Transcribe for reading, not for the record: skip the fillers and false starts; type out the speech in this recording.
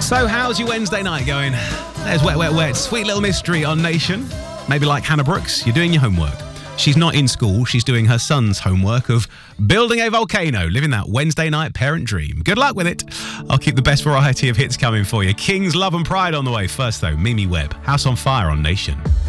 So how's your Wednesday night going? There's Wet, Wet, Wet, Sweet Little Mystery on Nation. Maybe like Hannah Brooks, you're doing your homework. She's not in school, she's doing her son's homework of building a volcano, living that Wednesday night parent dream. Good luck with it. I'll keep the best variety of hits coming for you. King's Love and Pride on the way. First though, Mimi Webb, House on Fire on Nation.